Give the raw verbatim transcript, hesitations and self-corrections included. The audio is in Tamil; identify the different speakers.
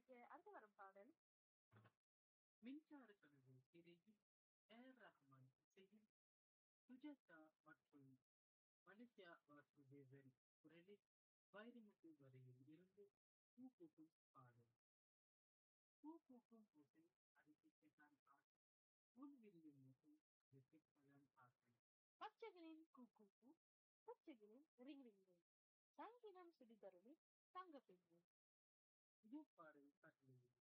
Speaker 1: ஓகே, அடுத்து வரும் பாடல்.
Speaker 2: மின்சார கனவு திரையில் ஏர் ரஹ்மான் இசையில் சுஜாதா மற்றும் மலேசியா வாசுதேவன் குரலில் வைரமுத்து வரையில் இருந்து பூ பூக்கும் பாடல். பூ பூக்கும் போது அது கேட்கத்தான் ஆசை. புல் விரியும் போது அது கேட்கத்தான் ஆசை.
Speaker 1: பச்சைகளின் கூக்குக்கு பச்சைகளின் ரிங் ரிங்கு சங்கினம் சிறிதருளி தங்க பெண்ணு.
Speaker 2: புது பாடல் கட்டளையில்